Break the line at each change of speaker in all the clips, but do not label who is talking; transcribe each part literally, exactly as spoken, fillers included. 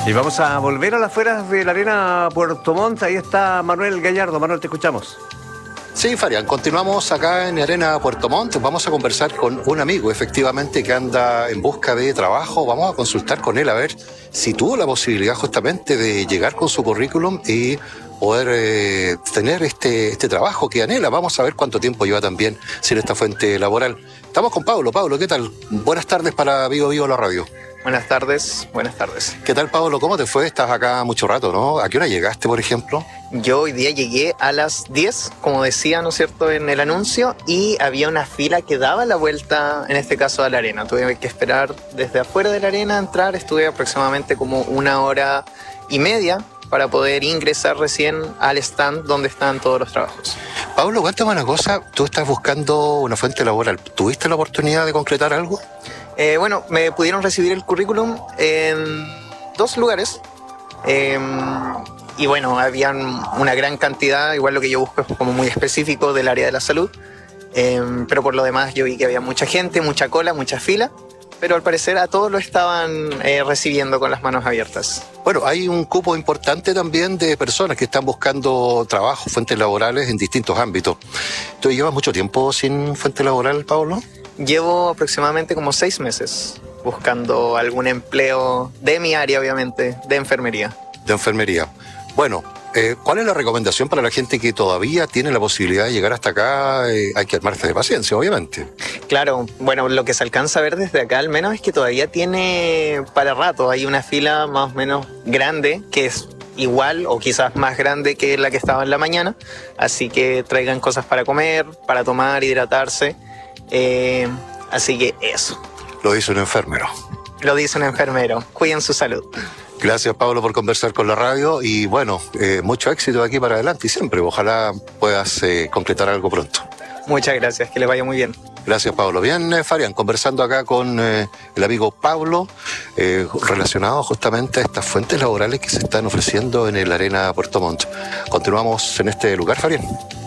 Y vamos a volver a las afueras de la Arena Puerto Montt. Ahí está Manuel Gallardo. Manuel, te escuchamos.
Sí, Farian, continuamos acá en Arena Puerto Montt. Vamos a conversar con un amigo, efectivamente, que anda en busca de trabajo. Vamos a consultar con él a ver si tuvo la posibilidad justamente de llegar con su currículum y poder eh, tener este, este trabajo que anhela. Vamos a ver cuánto tiempo lleva también sin esta fuente laboral. Estamos con Pablo. Pablo, ¿qué tal? Buenas tardes para Vivo Vivo la radio.
Buenas tardes, buenas tardes.
¿Qué tal, Pablo? ¿Cómo te fue? Estás acá mucho rato, ¿no? ¿A qué hora llegaste, por ejemplo?
Yo hoy día llegué a las diez, como decía, ¿no es cierto?, en el anuncio, y había una fila que daba la vuelta, en este caso, a la arena. Tuve que esperar desde afuera de la arena a entrar. Estuve aproximadamente como una hora y media para poder ingresar recién al stand donde están todos los trabajos.
Pablo, cuéntame una cosa. Tú estás buscando una fuente laboral. ¿Tuviste la oportunidad de concretar algo?
Eh, bueno, me pudieron recibir el currículum en dos lugares. Eh, y bueno, habían una gran cantidad, igual lo que yo busco es como muy específico del área de la salud. Eh, pero por lo demás yo vi que había mucha gente, mucha cola, mucha fila. Pero al parecer a todos lo estaban eh, recibiendo con las manos abiertas.
Bueno, hay un cupo importante también de personas que están buscando trabajo, fuentes laborales en distintos ámbitos. ¿Tú llevas mucho tiempo sin fuente laboral, Pablo?
Llevo aproximadamente como seis meses buscando algún empleo de mi área, obviamente, de enfermería.
De enfermería. Bueno, eh, ¿cuál es la recomendación para la gente que todavía tiene la posibilidad de llegar hasta acá? Eh, hay que armarse de paciencia, obviamente.
Claro, bueno, lo que se alcanza a ver desde acá al menos es que todavía tiene para rato. Hay una fila más o menos grande que es igual o quizás más grande que la que estaba en la mañana. Así que traigan cosas para comer, para tomar, hidratarse. Eh, así que eso.
Lo dice un enfermero.
Lo dice un enfermero. Cuiden su salud.
Gracias, Pablo, por conversar con la radio y bueno, eh, mucho éxito de aquí para adelante y siempre. Ojalá puedas eh, concretar algo pronto.
Muchas gracias, que les vaya muy bien.
Gracias, Pablo. Bien, eh, Farian, conversando acá con eh, el amigo Pablo, eh, relacionado justamente a estas fuentes laborales que se están ofreciendo en el Arena Puerto Montt. Continuamos en este lugar, Farian.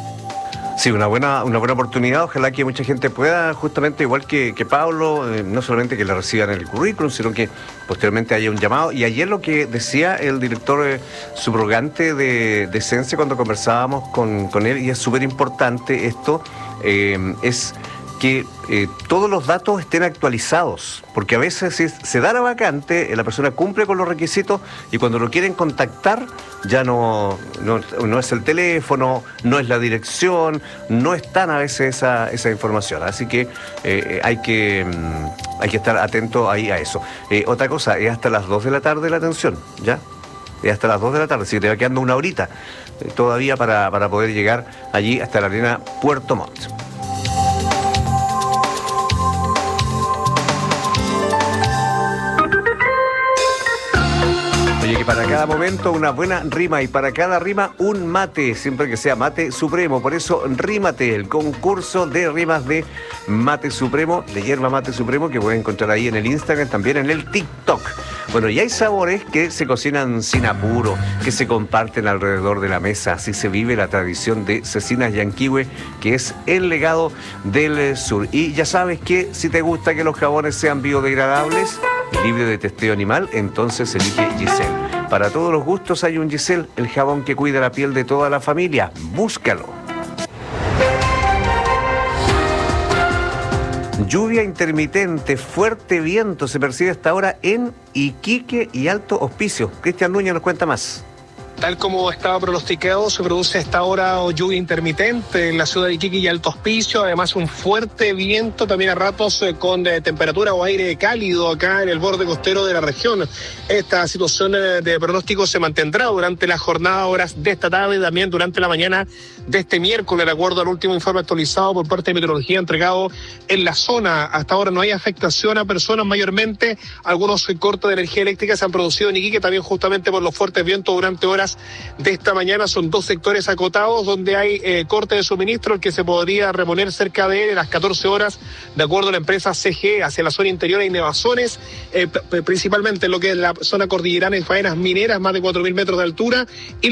Sí, una buena, una buena oportunidad. Ojalá que mucha gente pueda, justamente igual que, que Pablo, eh, no solamente que le reciban el currículum, sino que posteriormente haya un llamado. Y ayer lo que decía el director eh, subrogante de, de Sense cuando conversábamos con, con él, y es súper importante esto, eh, es que eh, todos los datos estén actualizados, porque a veces si se da la vacante, la persona cumple con los requisitos y cuando lo quieren contactar ya no, no, no es el teléfono, no es la dirección, no están a veces esa, esa información. Así que eh, hay que mm, hay que estar atento ahí a eso. Eh, otra cosa, es hasta las dos de la tarde la atención, ¿ya? Es hasta las dos de la tarde, así que te va quedando una horita eh, todavía para, para poder llegar allí hasta la Arena Puerto Montt. Que para cada momento una buena rima y para cada rima un mate, siempre que sea mate supremo. Por eso Rímate, el concurso de rimas de Mate Supremo, de Yerba Mate Supremo, que pueden encontrar ahí en el Instagram, también en el TikTok. Bueno, y hay sabores que se cocinan sin apuro, que se comparten alrededor de la mesa. Así se vive la tradición de Cecinas Yanquihue, que es el legado del sur. Y ya sabes que si te gusta que los jabones sean biodegradables, libre de testeo animal, entonces elige Giselle. Para todos los gustos hay un Giselle, el jabón que cuida la piel de toda la familia. Búscalo. Lluvia intermitente, fuerte viento se percibe hasta ahora en Iquique y Alto Hospicio. Cristian Núñez nos cuenta más.
Tal como estaba pronosticado, se produce a esta hora lluvia intermitente en la ciudad de Iquique y Alto Hospicio, además un fuerte viento, también a ratos eh, con eh, temperatura o aire cálido acá en el borde costero de la región. Esta situación eh, de pronóstico se mantendrá durante la jornada, horas de esta tarde y también durante la mañana de este miércoles, de acuerdo al último informe actualizado por parte de Meteorología entregado en la zona. Hasta ahora no hay afectación a personas, mayormente algunos cortes de energía eléctrica se han producido en Iquique, también justamente por los fuertes vientos durante horas de esta mañana. Son dos sectores acotados donde hay eh, corte de suministro, el que se podría reponer cerca de las catorce horas, de acuerdo a la empresa C G E. Hacia la zona interior hay nevazones, eh, principalmente en lo que es la zona cordillerana y faenas mineras, más de cuatro mil metros de altura, y